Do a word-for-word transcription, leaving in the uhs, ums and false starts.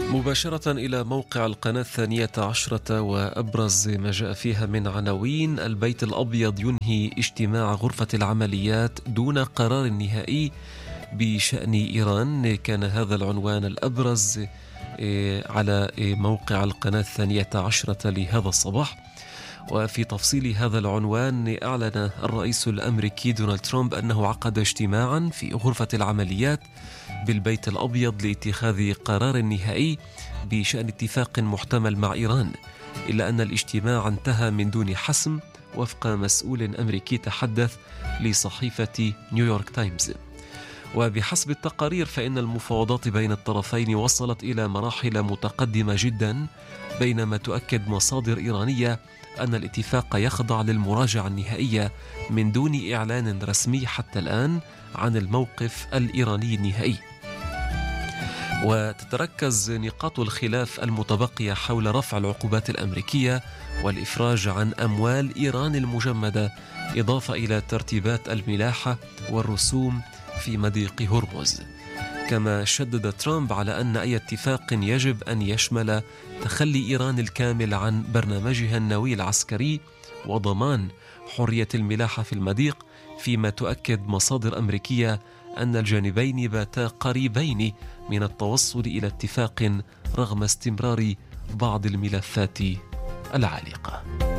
مباشرة إلى موقع القناة الثانية عشرة وأبرز ما جاء فيها من عناوين. البيت الأبيض ينهي اجتماع غرفة العمليات دون قرار نهائي بشأن إيران. كان هذا العنوان الأبرز على موقع القناة الثانية عشرة لهذا الصباح. وفي تفصيل هذا العنوان، أعلن الرئيس الأمريكي دونالد ترامب أنه عقد اجتماعا في غرفة العمليات بالبيت الأبيض لاتخاذ قرار نهائي بشأن اتفاق محتمل مع إيران، إلا أن الاجتماع انتهى من دون حسم وفق مسؤول أمريكي تحدث لصحيفة نيويورك تايمز. وبحسب التقارير فإن المفاوضات بين الطرفين وصلت إلى مراحل متقدمة جدا، بينما تؤكد مصادر إيرانية أن الاتفاق يخضع للمراجعة النهائية من دون إعلان رسمي حتى الآن عن الموقف الإيراني النهائي. وتتركز نقاط الخلاف المتبقية حول رفع العقوبات الأمريكية والإفراج عن أموال إيران المجمدة، إضافة إلى ترتيبات الملاحة والرسوم في مضيق هرمز. كما شدد ترامب على أن أي اتفاق يجب أن يشمل تخلي إيران الكامل عن برنامجها النووي العسكري وضمان حرية الملاحة في المضيق، فيما تؤكد مصادر أمريكية أن الجانبين باتا قريبين من التوصل إلى اتفاق رغم استمرار بعض الملفات العالقة.